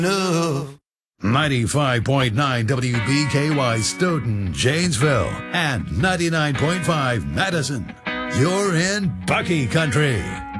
enough. 95.9 WBKY Stoughton, Janesville, and 99.5 Madison. You're in Bucky Country.